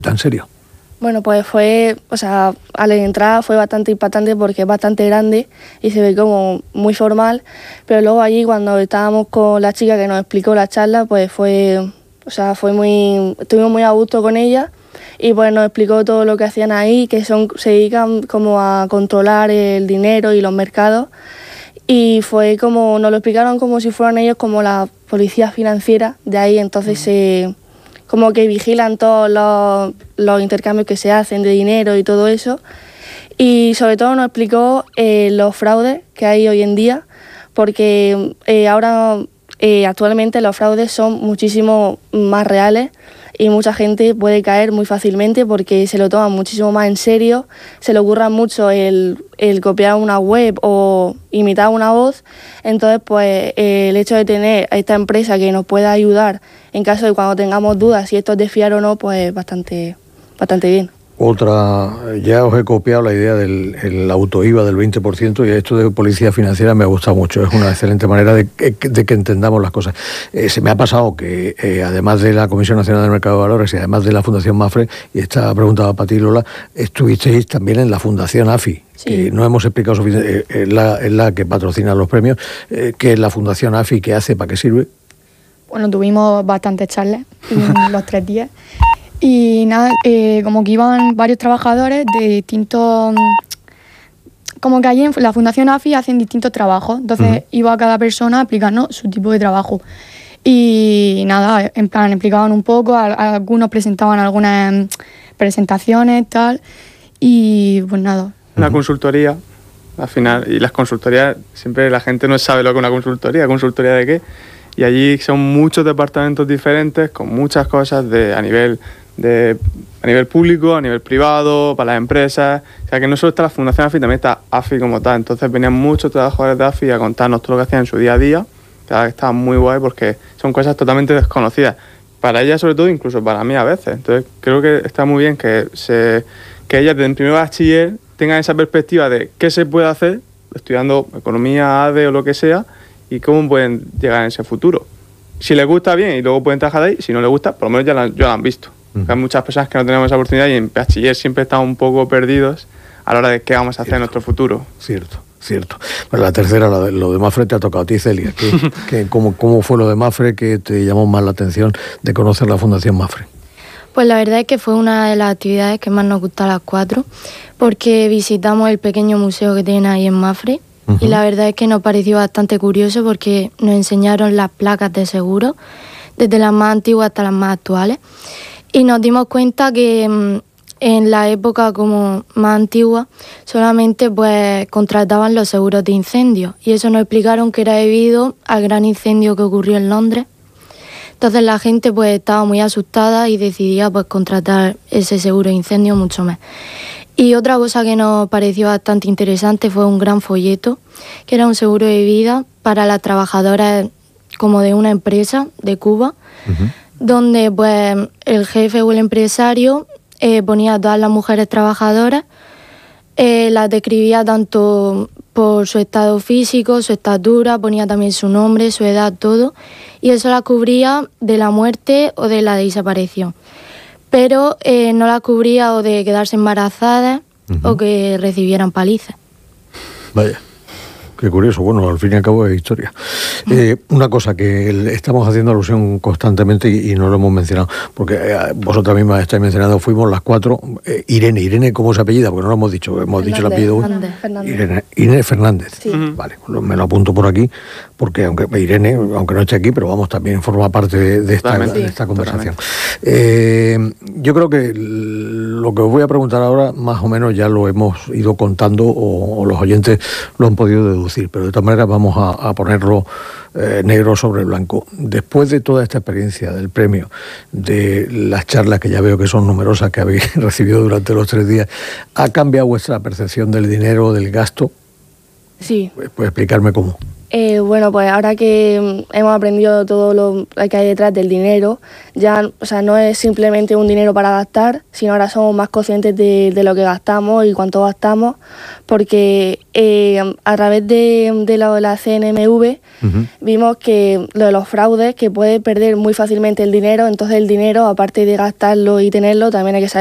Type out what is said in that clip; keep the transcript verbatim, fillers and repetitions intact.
¿Tan serio? Bueno, pues fue, o sea, a la entrada fue bastante impactante porque es bastante grande y se ve como muy formal, pero luego allí cuando estábamos con la chica que nos explicó la charla, pues fue, o sea, fue muy, estuvimos muy a gusto con ella y pues nos explicó todo lo que hacían ahí, que son, se dedican como a controlar el dinero y los mercados y fue como, nos lo explicaron como si fueran ellos como la policía financiera de ahí, entonces se... Eh, como que vigilan todos los, los intercambios que se hacen de dinero y todo eso. Y sobre todo nos explicó eh, los fraudes que hay hoy en día, porque eh, ahora eh, actualmente los fraudes son muchísimo más reales y mucha gente puede caer muy fácilmente porque se lo toman muchísimo más en serio, se le ocurra mucho el, el copiar una web o imitar una voz. Entonces, pues eh, el hecho de tener a esta empresa que nos pueda ayudar en caso de cuando tengamos dudas si esto es de fiar o no, pues bastante, bastante bien. Otra, ya os he copiado la idea del el auto I V A del veinte por ciento y esto de policía financiera me gusta mucho, es una excelente manera de, de que entendamos las cosas. Eh, se me ha pasado que eh, además de la Comisión Nacional del Mercado de Valores y además de la Fundación Mapfre, y esta pregunta va para ti, Lola, estuvisteis también en la Fundación AFI, sí. Que no hemos explicado suficiente, eh, es, la, es la que patrocina los premios, eh, ¿qué es la Fundación AFI, qué hace, para qué sirve? Bueno, tuvimos bastantes charlas los tres días. Y nada, eh, como que iban varios trabajadores de distintos... Como que allí en la Fundación AFI hacen distintos trabajos. Entonces uh-huh. iba cada persona a explicarnos su tipo de trabajo. Y nada, en plan, explicaban un poco, a, a algunos presentaban algunas presentaciones, tal. Y pues nada. Una consultoría, al final. Y las consultorías, siempre la gente no sabe lo que es una consultoría. ¿Consultoría de qué? Y allí son muchos departamentos diferentes con muchas cosas de a nivel... De, a nivel público, a nivel privado, para las empresas. O sea, que no solo está la Fundación AFI, también está AFI como tal. Entonces venían muchos trabajadores de AFI a contarnos todo lo que hacían en su día a día. Que estaba muy guay porque son cosas totalmente desconocidas. Para ellas sobre todo, incluso para mí a veces. Entonces creo que está muy bien que, se, que ellas desde el primer bachiller tengan esa perspectiva de qué se puede hacer estudiando economía, A D E o lo que sea y cómo pueden llegar en ese futuro. Si les gusta bien y luego pueden trabajar ahí, si no les gusta, por lo menos ya lo, ya lo han visto. Uh-huh. Hay muchas personas que no tenemos esa oportunidad y en bachiller siempre estamos un poco perdidos a la hora de qué vamos a hacer cierto. En nuestro futuro. Cierto, cierto. Bueno, la tercera, lo de, lo de Mapfre te ha tocado a ti, Celia. ¿Qué, qué, cómo, ¿Cómo fue lo de Mapfre que te llamó más la atención de conocer la Fundación Mapfre? Pues la verdad es que fue una de las actividades que más nos gustó a las cuatro, porque visitamos el pequeño museo que tienen ahí en Mapfre. Uh-huh. Y la verdad es que nos pareció bastante curioso porque nos enseñaron las placas de seguro, desde las más antiguas hasta las más actuales. Y nos dimos cuenta que en la época como más antigua solamente pues contrataban los seguros de incendio. Y eso nos explicaron que era debido al gran incendio que ocurrió en Londres. Entonces la gente pues estaba muy asustada y decidía pues contratar ese seguro de incendio mucho más. Y otra cosa que nos pareció bastante interesante fue un gran folleto, que era un seguro de vida para las trabajadoras como de una empresa de Cuba, uh-huh. donde pues el jefe o el empresario eh, ponía a todas las mujeres trabajadoras, eh, las describía tanto por su estado físico, su estatura, ponía también su nombre, su edad, todo, y eso la cubría de la muerte o de la desaparición. Pero eh, no la cubría o de quedarse embarazadas uh-huh. o que recibieran palizas. Vaya, qué curioso. Bueno, al fin y al cabo es historia. Eh, una cosa que estamos haciendo alusión constantemente y, y no lo hemos mencionado, porque eh, vosotras mismas estáis mencionando, fuimos las cuatro, eh, Irene, Irene, ¿cómo se apellida? Porque no lo hemos dicho, hemos Fernández, dicho el apellido. Fernández, Fernández. Irene, Irene Fernández. Sí. Uh-huh. Vale, me lo apunto por aquí, porque aunque Irene, aunque no esté aquí, pero vamos, también forma parte de, de, esta, de esta conversación. Eh, yo creo que lo que os voy a preguntar ahora, más o menos ya lo hemos ido contando o, o los oyentes lo han podido deducir, pero de todas maneras vamos a, a ponerlo eh, negro sobre blanco. Después de toda esta experiencia del premio, de las charlas que ya veo que son numerosas que habéis recibido durante los tres días, ¿ha cambiado vuestra percepción del dinero, del gasto? Sí. ¿Puedes explicarme cómo? Eh, bueno, pues ahora que hemos aprendido todo lo que hay detrás del dinero, ya, o sea, no es simplemente un dinero para gastar, sino ahora somos más conscientes de, de lo que gastamos y cuánto gastamos, porque eh, a través de, de la, la C N M V uh-huh. vimos que lo de los fraudes, que puede perder muy fácilmente el dinero, entonces el dinero, aparte de gastarlo y tenerlo, también hay que saber